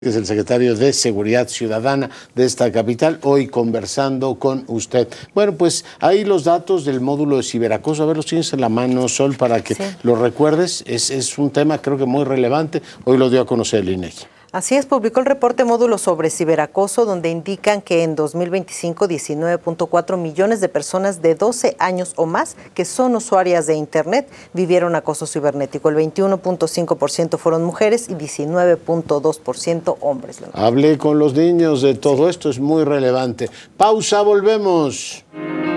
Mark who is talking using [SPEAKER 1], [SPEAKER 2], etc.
[SPEAKER 1] Es el secretario de Seguridad Ciudadana de esta capital, hoy conversando con usted. Bueno, pues ahí los datos del módulo de ciberacoso, a ver, los tienes en la mano, Sol, para que lo recuerdes. Es un tema creo que muy relevante, hoy lo dio a conocer el INEGI.
[SPEAKER 2] Así es, publicó el reporte módulo sobre ciberacoso, donde indican que en 2025 19.4 millones de personas de 12 años o más que son usuarias de Internet vivieron acoso cibernético. El 21.5% fueron mujeres y 19.2% hombres.
[SPEAKER 1] Hablé con los niños de todo esto, es muy relevante. Pausa, volvemos.